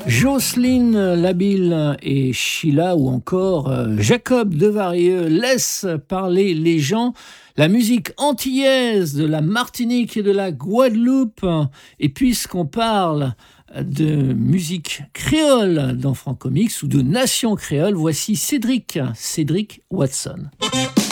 Jocelyne Labille et Sheila ou encore Jacob Devarieux laissent parler les gens. La musique antillaise de la Martinique et de la Guadeloupe. Et puisqu'on parle de musique créole dans Francomix ou de nation créole, voici Cédric Watson.